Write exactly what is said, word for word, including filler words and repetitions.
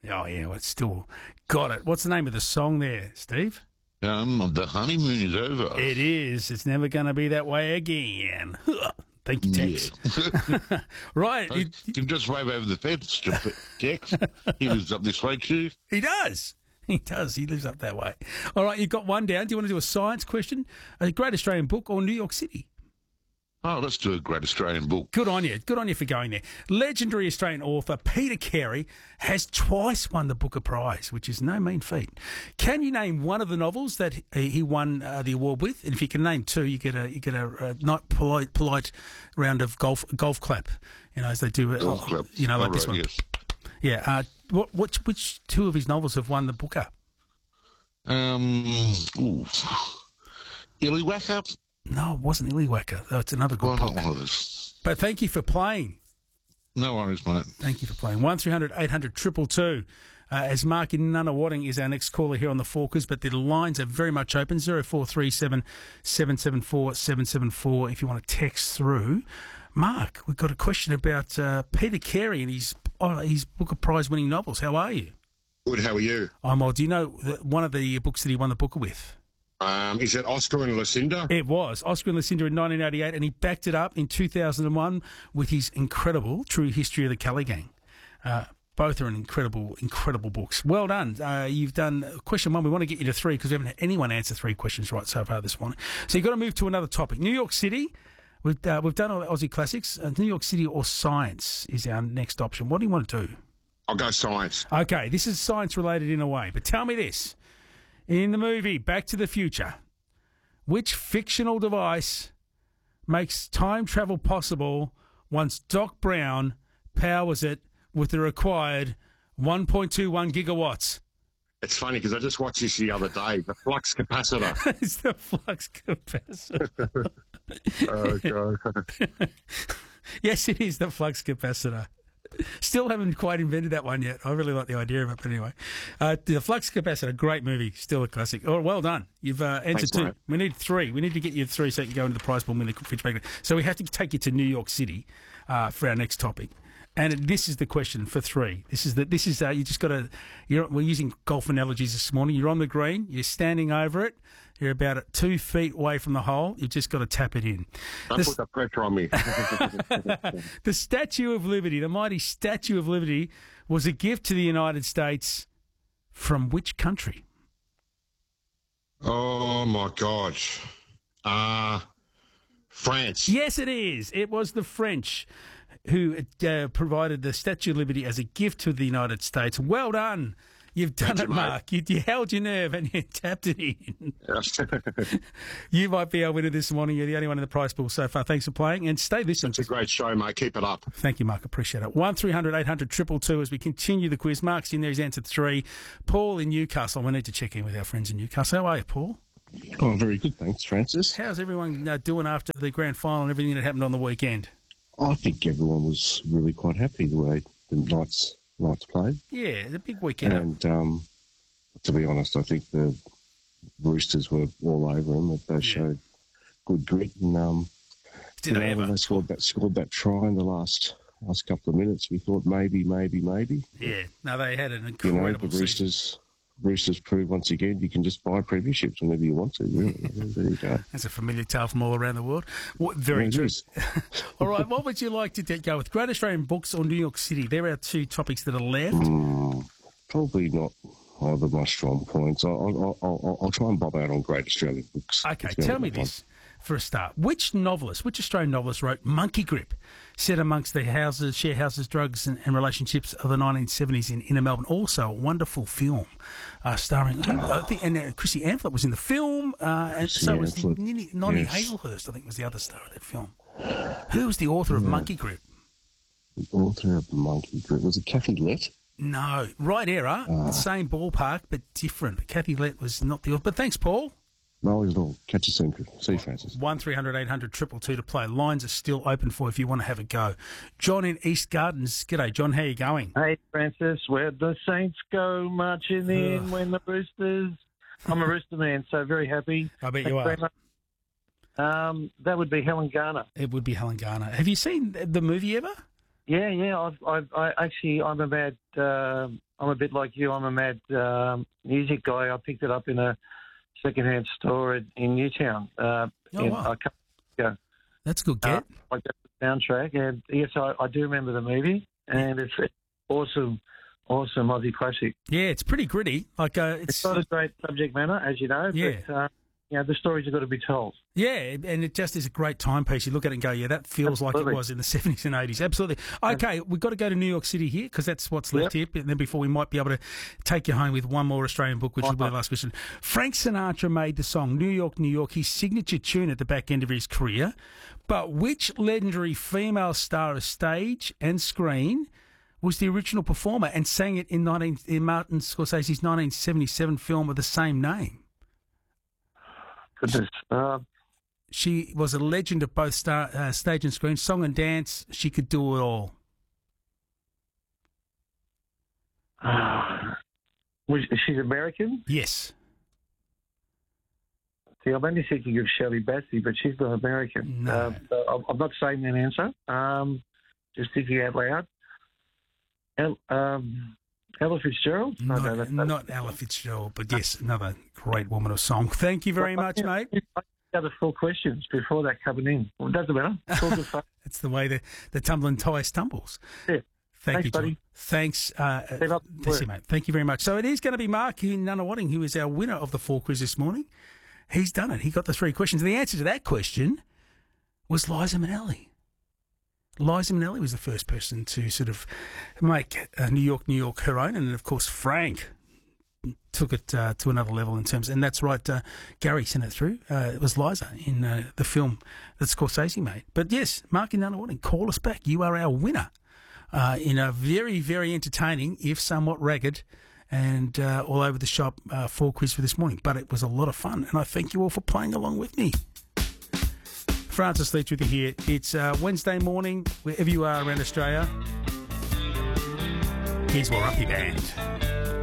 Oh, yeah, well, it's still got it. What's the name of the song there, Steve? Um, the honeymoon is over. It is. It's never going to be that way again. Thank you, Tex. Yeah. Right. I You, can just wave over the fence to Tex. He lives up this way too. he does. He does. He lives up that way. All right, you've got one down. Do you want to do a science question? A great Australian book or New York City? Oh, let's do a great Australian book. Good on you. Good on you for going there. Legendary Australian author Peter Carey has twice won the Booker Prize, which is no mean feat. Can you name one of the novels that he won uh, the award with? And if you can name two, you get a you get a, a not polite polite round of golf golf clap. You know, as they do. Golf uh, clap. You know, like All this right, one. yes. Yeah. Uh, what which which two of his novels have won the Booker? Um, ooh. Illywacker? No, it wasn't Illywacker. That's another good Well, book. not one of those. But thank you for playing. No worries, mate. Thank you for playing. one three hundred eight hundred two two two. Uh, as Mark in Nunawading is our next caller here on the Forkers, but the lines are very much open. zero four three seven, seven seven four, seven seven four if you want to text through. Mark, we've got a question about uh, Peter Carey and his, oh, his Booker Prize winning novels. How are you? Good, how are you? I'm well. Do you know that one of the books that he won the Booker with? Um, is it Oscar and Lucinda? It was Oscar and Lucinda in nineteen eighty-eight, and he backed it up in two thousand one with his incredible True History of the Kelly Gang. Uh, both are an incredible, incredible books. Well done. Uh, you've done question one. We want to get you to three because we haven't had anyone answer three questions right so far this morning. So you've got to move to another topic. New York City. We've, uh, we've done all the Aussie classics. Uh, New York City or science is our next option. What do you want to do? I'll go science. Okay, this is science related in a way, but tell me this. In the movie Back to the Future, which fictional device makes time travel possible once Doc Brown powers it with the required one point two one gigawatts? It's funny because I just watched this the other day, the flux capacitor. It's the flux capacitor. Oh, God. Yes, it is the flux capacitor. Still haven't quite invented that one yet. I really like the idea of it, but anyway. Uh, the Flux Capacitor, great movie, still a classic. Oh, well done. You've uh, answered Thanks, two. mate. We need three. We need to get you three so you can go into the prize pool win the fridge magnet. So we have to take you to New York City uh, for our next topic. And this is the question for three. This is the, this is uh, you just got to. You're we're using golf analogies this morning. You're on the green. You're standing over it. You're about two feet away from the hole. You've just got to tap it in. Don't The put the pressure on me. The Statue of Liberty, the mighty Statue of Liberty, was a gift to the United States from which country? Oh, my God. Uh, France. Yes, it is. It was the French who uh, provided the Statue of Liberty as a gift to the United States. Well done. You've done Thank it, you, mate. Mark. You, you held your nerve and you tapped it in. You might be our winner this morning. You're the only one in the prize pool so far. Thanks for playing and stay listening. It's a great show, mate. Keep it up. Thank you, Mark. Appreciate it. one three hundred eight hundred two two two as we continue the quiz. Mark's in there. He's answered three. Paul in Newcastle. We need to check in with our friends in Newcastle. How are you, Paul? Oh, very good, thanks, Francis. How's everyone uh, doing after the grand final and everything that happened on the weekend? I think everyone was really quite happy the way the Knights, Knights played. Yeah, the big weekend. And um, to be honest, I think the Roosters were all over them. They Yeah. showed good grit. And um, Did you they know, ever? when they scored that, scored that try in the last last couple of minutes, we thought maybe, maybe, maybe. Yeah, no, they had an You know, incredible the season. Roosters, Roosters proved once again you can just buy premierships whenever you want to. Really. There you go. That's a familiar tale from all around the world. What, very It true. is. All right, what would you like to get, go with? Great Australian books or New York City? There are two topics that are left. Mm, probably not either of my strong points. I'll, I'll, I'll, I'll try and bob out on great Australian books. Okay, It's the tell only me one. this for a start. Which novelist, which Australian novelist wrote Monkey Grip, set amongst the houses, share houses, drugs and, and relationships of the nineteen seventies in inner Melbourne? Also a wonderful film uh, starring, I think, and uh, Chrissy Amphlett was in the film, uh, and Chrissy so was Amphlett, Nini, Nonny yes. Hazelhurst, I think was the other star of that film. Who was the author of Monkey Grip? The author of Monkey Grip, was it Kathy Lett? No, right era, Ah. same ballpark, but different. Kathy Lett was not the author. But thanks, Paul. No, he's not. Catch you soon. See you, Francis. one three hundred eight hundred two two two to play. Lines are still open for if you want to have a go. John in East Gardens. G'day, John. How you going? Hey, Francis, where'd the Saints go marching in Ugh. when the Roosters... I'm a Rooster man, so very happy. I bet Thanks you are. very much. Um, that would be Helen Garner. It would be Helen Garner. Have you seen the movie ever? Yeah, yeah. I've, I've, I actually, I'm about uh, I'm a bit like you. I'm a mad um, music guy. I picked it up in a second-hand store in, in Newtown. Uh, Oh, in, wow. a couple of years ago. That's a good Uh, get. like that soundtrack, and yes, I, I do remember the movie, and it's an awesome, awesome Aussie classic. Yeah, it's pretty gritty. Like uh, It's it's not a great subject matter, as you know, Yeah. but uh, you know, the stories have got to be told. yeah, and it just is a great timepiece. You look at it and go, yeah, that feels like Absolutely. it was in the seventies and eighties. Absolutely. Okay, we've got to go to New York City here because that's what's left Yep. here. And then before we might be able to take you home with one more Australian book, which will be the last question. Frank Sinatra made the song New York, New York, his signature tune at the back end of his career. But which legendary female star of stage and screen was the original performer and sang it in, nineteen, in Martin Scorsese's nineteen seventy-seven film of the same name? Goodness. Uh, She was a legend of both star, uh, stage and screen, song and dance. She could do it all. uh, was, she's American? Yes. See, I'm only thinking of Shirley Bassey, but she's not American. No. Uh, so I'm- I'm not saying that answer. Um, just thinking out loud. El, um, Ella Fitzgerald? No, Not, no, that's- not Ella Fitzgerald, but yes, another great woman of song. Thank you very much, mate. Other four questions before that coming in. Well, it doesn't matter. It's all good fun. That's the way the, the tumbling tie stumbles. Yeah. Thank Thanks, you, John. buddy. Thanks, uh, Keep up the that's it, work. mate. Thank you very much. So it is going to be Mark in Nunawading, who is our winner of the four quiz this morning. He's done it. He got the three questions. And the answer to that question was Liza Minnelli. Liza Minnelli was the first person to sort of make uh, New York, New York her own. And then, of course, Frank took it uh, to another level in terms, and that's right, uh, Gary sent it through. Uh, it was Liza in uh, the film that Scorsese made. But yes, Mark in Nunawading, call us back. You are our winner uh, in a very, very entertaining, if somewhat ragged, and uh, all over the shop uh, four quiz for this morning. But it was a lot of fun, and I thank you all for playing along with me. Francis Leach with you here. It's uh, Wednesday morning, wherever you are around Australia. Here's Warumpi Band.